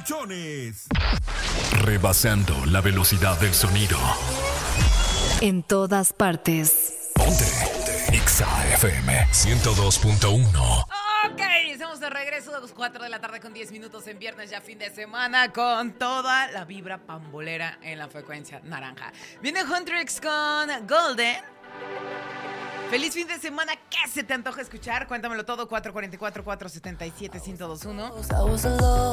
papuchones. Rebasando la velocidad del sonido. En todas partes. Ponte. Exa FM 102.1. Ok, estamos de regreso a las 4 de la tarde con 10 minutos en viernes, ya fin de semana, con toda la vibra pambolera en la frecuencia naranja. Viene Huntrix con Golden. Feliz fin de semana, ¿qué se te antoja escuchar? Cuéntamelo todo, 444-477-1021.